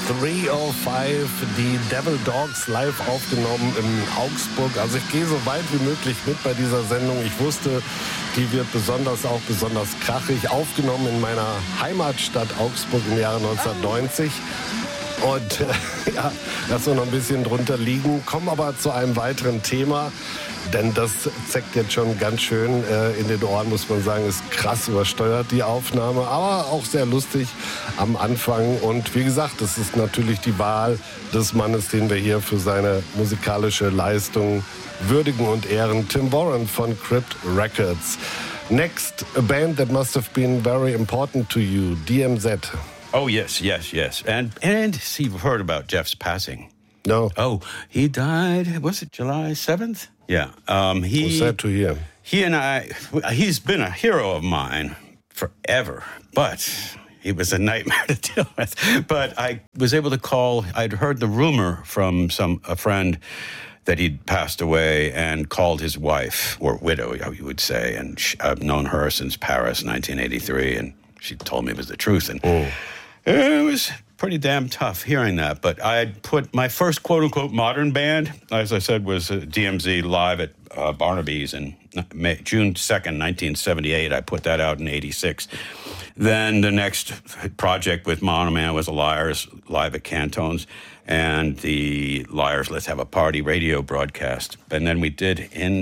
305, die Devil Dogs live aufgenommen in Augsburg. Also ich gehe so weit wie möglich mit bei dieser Sendung. Ich wusste, die wird besonders krachig, aufgenommen in meiner Heimatstadt Augsburg im Jahre 1990. Und ja, lass uns noch ein bisschen drunter liegen. Kommen aber zu einem weiteren Thema, denn das zeckt jetzt schon ganz schön in den Ohren, muss man sagen. Ist krass übersteuert, die Aufnahme, aber auch sehr lustig am Anfang. Und wie gesagt, das ist natürlich die Wahl des Mannes, den wir hier für seine musikalische Leistung würdigen und ehren. Tim Warren von Crypt Records. Next, a band that must have been very important to you, DMZ. Oh, yes. And see, you've heard about Jeff's passing. No. Oh, he died, was it July 7th? Yeah. Sad to hear. He and I, he's been a hero of mine forever, but he was a nightmare to deal with. But I was able to call, I'd heard the rumor from a friend that he'd passed away, and called his wife, or widow, you would say, and I've known her since Paris, 1983, and she told me it was the truth, and it was pretty damn tough hearing that. But I had put my first quote-unquote modern band, as I said, was DMZ live at Barnaby's in June 2nd, 1978. I put that out in 86. Then the next project with Mono Man was the Liars live at Cantones, and the Liars Let's Have a Party radio broadcast. And then we did in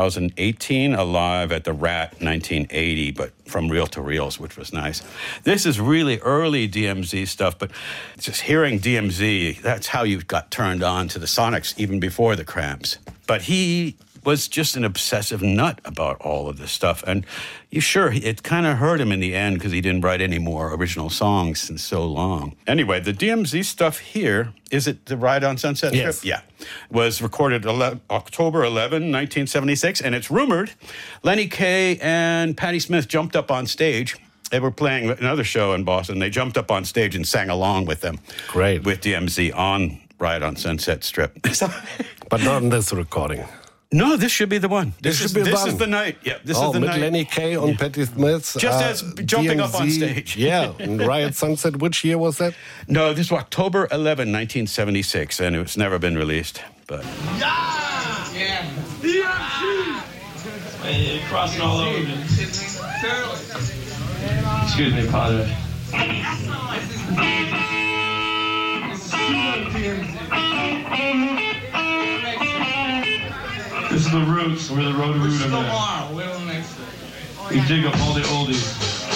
2018 a live at the Rat 1980, but from reel to reels, which was nice. This is really early DMZ stuff, but just hearing DMZ, that's how you got turned on to the Sonics even before the Cramps. But he was just an obsessive nut about all of this stuff. And it kind of hurt him in the end because he didn't write any more original songs in so long. Anyway, the DMZ stuff here, is it the Ride on Sunset Yes. Strip? Yeah. Was recorded October 11, 1976, and it's rumored Lenny Kaye and Patti Smith jumped up on stage. They were playing another show in Boston. They jumped up on stage and sang along with them. Great. With DMZ on Ride on Sunset Strip. But not in this recording. No, this should be the one. This is the night. Yeah, this is the mit night. Lenny Kaye und Patti Smith. Just as jumping up on stage. Yeah, in Riot Sunset. Which year was that? No, this was October 11, 1976, and it's never been released. But Yeah. Hey, crossing all over me. Excuse me, Padre. This is the Roots. We're the Road to Root of Man. We dig up all the oldies.